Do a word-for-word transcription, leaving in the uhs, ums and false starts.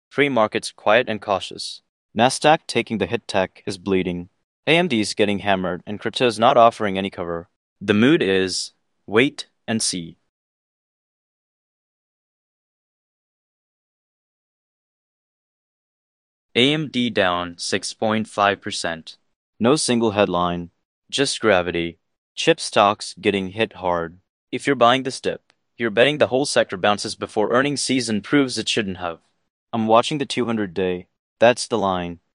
Pre-market's quiet and cautious. Nasdaq taking the hit, tech is bleeding. A M D's getting hammered and crypto's not offering any cover. The mood is wait and see. A M D down six point five percent. No single headline, just gravity. Chip stocks getting hit hard. If you're buying this dip, you're betting the whole sector bounces before earnings season proves it shouldn't have. I'm watching the two hundred day. That's the line.